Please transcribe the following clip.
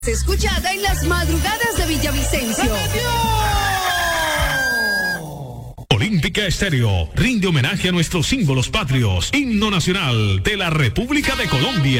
Escuchada en las madrugadas de Villavicencio. Olímpica Estéreo rinde homenaje a nuestros símbolos patrios, himno nacional de la República de Colombia.